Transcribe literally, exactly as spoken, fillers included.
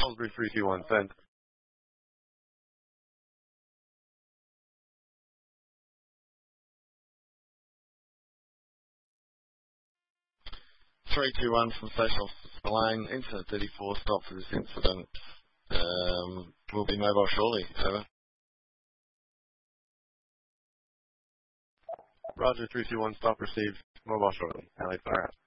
Salisbury three two one, send. three two one from Social Spillane, incident thirty-four, stop for this incident. Um, will be mobile shortly, over. Roger, three two one, stop received, mobile shortly. Alley fire out.